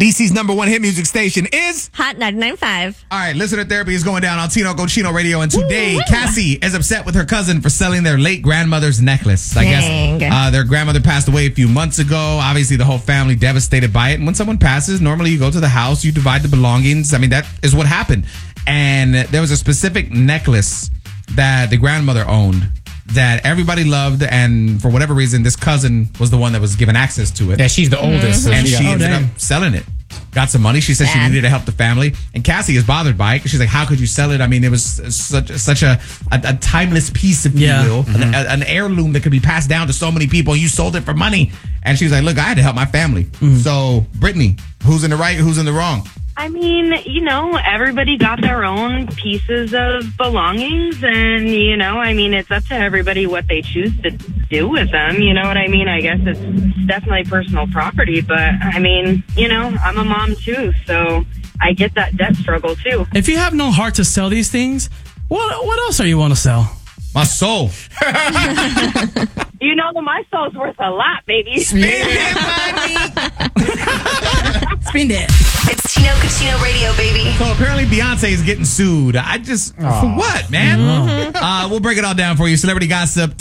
DC's number one hit music station is Hot 99.5. All right, listener therapy is going down on Tino Cochino Radio, and today Cassie is upset with her cousin for selling their late grandmother's necklace. I guess their grandmother passed away a few months ago. Obviously, the whole family devastated by it. And when someone passes, normally you go to the house, you divide the belongings. I mean, that is what happened. And there was a specific necklace that the grandmother owned that everybody loved, and for whatever reason, this cousin was the one that was given access to it. Yeah, she's the oldest. And she ended up selling it. Got some money. She said she needed to help the family. And Cassie is bothered by it. She's like, how could you sell it? I mean, it was such a timeless piece, if you will. An heirloom that could be passed down to so many people. You sold it for money. And she's like, look, I had to help my family. So, Brittany, who's in the right, who's in the wrong? I mean, everybody got their own pieces of belongings, and, I mean, it's up to everybody what they choose to do with them, you know what I mean? I guess it's definitely personal property, but, I mean, I'm a mom too, so I get that debt struggle too. If you have no heart to sell these things, what else are you want to sell? My soul. My soul's worth a lot, baby. Spend it, money. Spend it. It's Tino Cochino Radio, baby. So apparently Beyonce is getting sued. For what, man? We'll break it all down for you. Celebrity gossip